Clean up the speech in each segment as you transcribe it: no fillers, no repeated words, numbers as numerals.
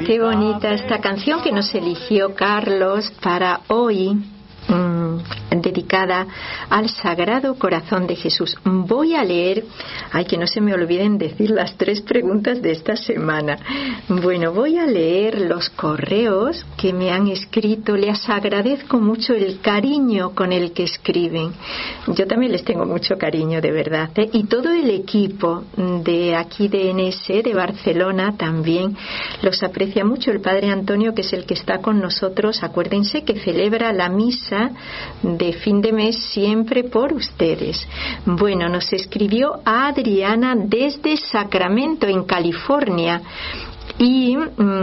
Qué bonita esta canción que nos eligió Carlos para hoy, dedicada al Sagrado Corazón de Jesús. Voy a leer, que no se me olviden decir las 3 preguntas de esta semana. Bueno, voy a leer los correos que me han escrito. Les agradezco mucho el cariño con el que escriben. Yo también les tengo mucho cariño, de verdad, ¿eh? Y todo el equipo de aquí de NS, de Barcelona, también los aprecia mucho. El Padre Antonio, que es el que está con nosotros, acuérdense que celebra la misa de fin de mes siempre por ustedes. Bueno, nos escribió Adriana desde Sacramento, en California. Y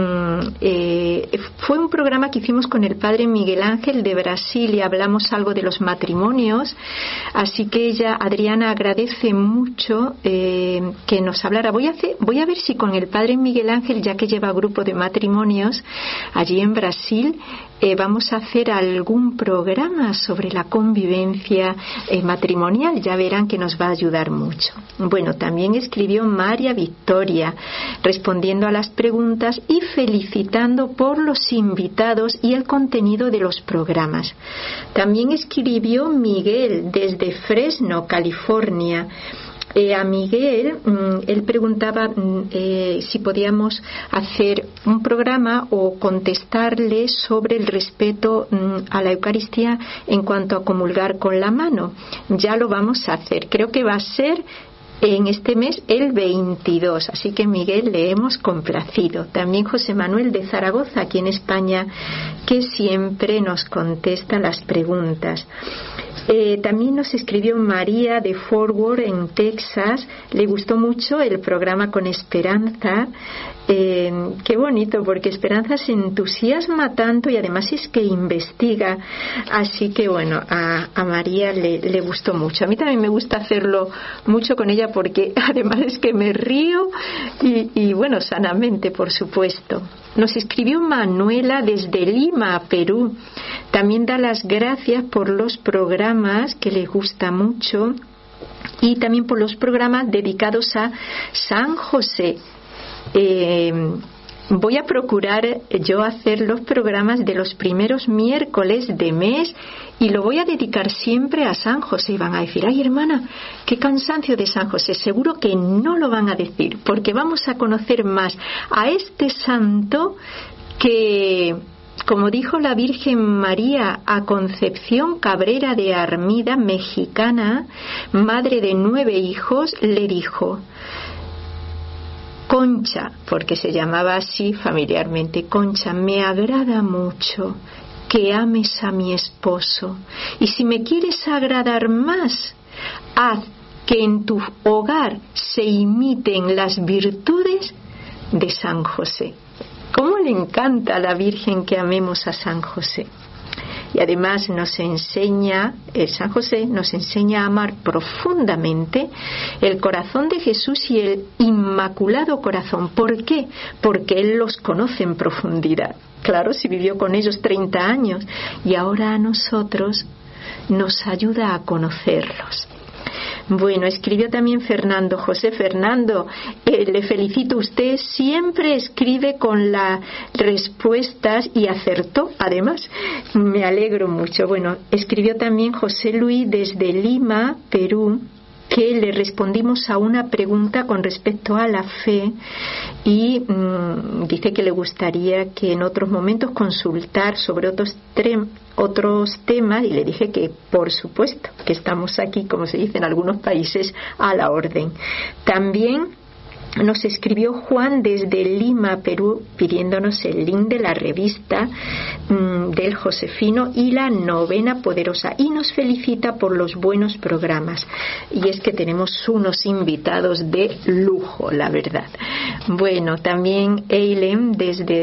fue un programa que hicimos con el Padre Miguel Ángel de Brasil y hablamos algo de los matrimonios, así que Adriana, agradece mucho que nos hablara. Voy a ver si con el Padre Miguel Ángel, ya que lleva grupo de matrimonios allí en Brasil, vamos a hacer algún programa sobre la convivencia matrimonial. Ya verán que nos va a ayudar mucho. Bueno, también escribió María Victoria respondiendo a las preguntas y felicitando por los invitados y el contenido de los programas. También escribió Miguel desde Fresno, California. A Miguel, él preguntaba si podíamos hacer un programa o contestarle sobre el respeto a la Eucaristía en cuanto a comulgar con la mano. Ya lo vamos a hacer. Creo que va a ser en este mes el 22, así que Miguel, le hemos complacido. También José Manuel de Zaragoza, aquí en España, que siempre nos contesta las preguntas. También nos escribió María de Fort Worth, en Texas. Le gustó mucho el programa con Esperanza. Qué bonito, porque Esperanza se entusiasma tanto y además es que investiga. Así que bueno, a María le gustó mucho. A mí también me gusta hacerlo mucho con ella, porque además es que me río y bueno, sanamente, por supuesto. Nos escribió Manuela desde Lima, Perú. También da las gracias por los programas, que le gusta mucho, y también por los programas dedicados a San José. Voy a procurar yo hacer los programas de los primeros miércoles de mes y lo voy a dedicar siempre a San José. Y van a decir: ay, hermana, qué cansancio de San José. Seguro que no lo van a decir, porque vamos a conocer más a este santo que, como dijo la Virgen María a Concepción Cabrera de Armida, mexicana, madre de 9 hijos, le dijo: Concha, porque se llamaba así familiarmente, Concha, me agrada mucho que ames a mi esposo, y si me quieres agradar más, haz que en tu hogar se imiten las virtudes de San José. ¿Cómo le encanta a la Virgen que amemos a San José? Y además nos enseña, San José nos enseña a amar profundamente el corazón de Jesús y el Inmaculado Corazón. ¿Por qué? Porque Él los conoce en profundidad. Claro, si vivió con ellos 30 años y ahora a nosotros nos ayuda a conocerlos. Bueno, escribió también Fernando. José Fernando, le felicito. Usted siempre escribe con las respuestas y acertó, además. Me alegro mucho. Bueno, escribió también José Luis desde Lima, Perú, que le respondimos a una pregunta con respecto a la fe y dice que le gustaría que en otros momentos consultar sobre otros temas, y le dije que por supuesto que estamos aquí, como se dice en algunos países, a la orden. También nos escribió Juan desde Lima, Perú, pidiéndonos el link de la revista del Josefino y la Novena Poderosa, y nos felicita por los buenos programas. Y es que tenemos unos invitados de lujo, la verdad. Bueno, también Eileen desde